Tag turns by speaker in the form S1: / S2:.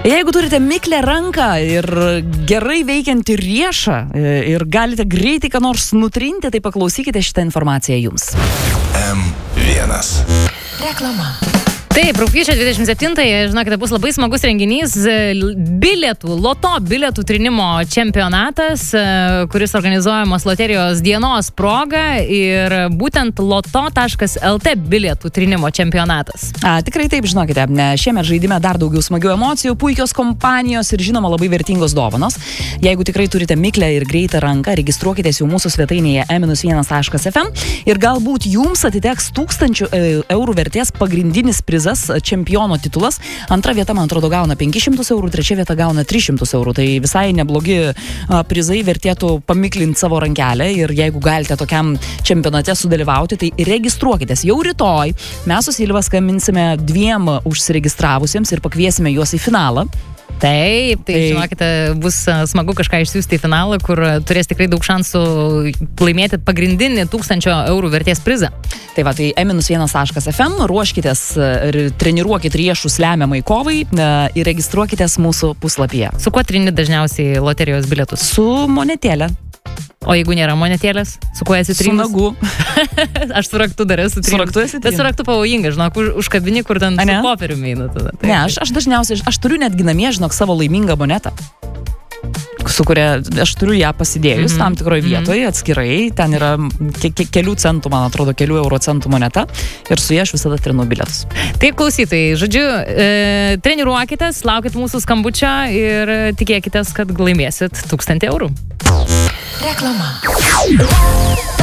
S1: Jeigu turite miklę ranką ir gerai veikiantį riešą ir galite greitai ką nors nutrinti, tai paklausykite šitą informaciją jums.
S2: M1.
S3: Reklama.
S4: Taip, rugpjūčio 27-ąją, žinokite, bus labai smagus renginys, loto bilietų trinimo čempionatas, kuris organizuojamas loterijos dienos proga ir būtent loto.lt bilietų trinimo čempionatas.
S1: Tikrai taip, žinokite, šiemet žaidime dar daugiau smagių emocijų, puikios kompanijos ir žinoma labai vertingos dovanos. Jeigu tikrai turite miklę ir greitą ranką, registruokitės jau mūsų svetainėje m-1.fm ir galbūt jums atiteks 1000 eurų vertės pagrindinis prizas, čempiono titulas. Antra vieta, man atrodo, gauna 500 eurų, trečia vieta gauna 300 eurų. Tai visai neblogi prizai, vertėtų pamiklinti savo rankelę ir jeigu galite tokiam čempionate sudalyvauti, tai registruokitės. Jau rytoj mes su Silva skambinsime 2 užsiregistravusiems ir pakviesime juos į finalą.
S4: Taip, žinokite, bus smagu kažką išsiųsti į finalą, kur turės tikrai daug šansų laimėti pagrindinį 1000 eurų vertės prizą.
S1: Tai va, tai m-1.fm, ruoškitės ir treniruokit riešus lemiamai kovai ir registruokitės mūsų puslapyje.
S4: Su kuo trini dažniausiai loterijos bilietus?
S1: Su monetėlė.
S4: O jeigu nėra monetėlės, su kuo esi trinus?
S1: Su nagu.
S4: Aš su raktu dar esu trinus.
S1: Su raktu esi trinus?
S4: Bet su raktu pavojinga, žinok, užkabini, kur ten su popieriumi eina tada.
S1: Ne, aš dažniausiai, aš turiu netgi namie, žinok, savo laimingą monetą, su kuria aš turiu ją pasidėjus tam tikroje vietoje, atskirai, ten yra kelių centų, man atrodo, kelių euro centų moneta ir su ja aš visada trinu bilietus.
S4: Taip, klausytojai, žodžiu, treniruokitės, laukit mūsų skambučio ir tikėkitės, kad laimėsit 1000 eurų.
S3: Reklama.